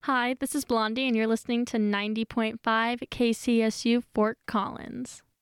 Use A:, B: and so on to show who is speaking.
A: Hi, this is Blondie, and you're listening to 90.5 KCSU Fort Collins.